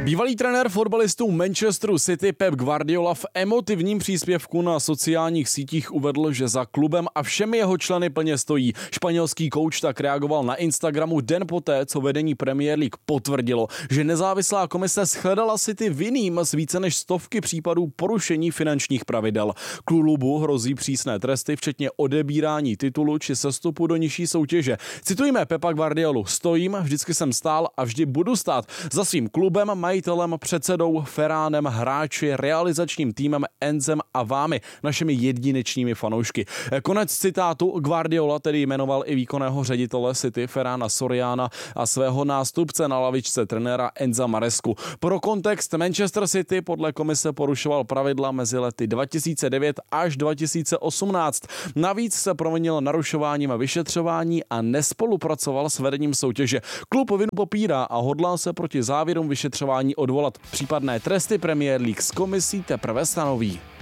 Bývalý trenér fotbalistů Manchesteru City Pep Guardiola v emotivním příspěvku na sociálních sítích uvedl, že za klubem a všemi jeho členy plně stojí. Španělský kouč tak reagoval na Instagramu den poté, co vedení Premier League potvrdilo, že nezávislá komise shledala City vinným z více než stovky případů porušení finančních pravidel. Klubu hrozí přísné tresty, včetně odebírání titulu či sestupu do nižší soutěže. Citujme Pepa Guardiolu: stojím, vždycky jsem stál a vždy budu stát za svým klubem, majitelem, předsedou, Ferránem, hráči, realizačním týmem, Enzem a vámi, našimi jedinečnými fanoušky. Konec citátu. Guardiola tedy jmenoval i výkonného ředitele City Ferrana Soriana a svého nástupce na lavičce trenéra Enza Marescu. Pro kontext, Manchester City podle komise porušoval pravidla mezi lety 2009 až 2018. Navíc se provinil narušováním vyšetřování a nespolupracoval s vedením soutěže. Klub vinu popírá a hodlá se proti závěrům vyšetřování odvolat. Případné tresty Premier League s komisí teprve stanoví.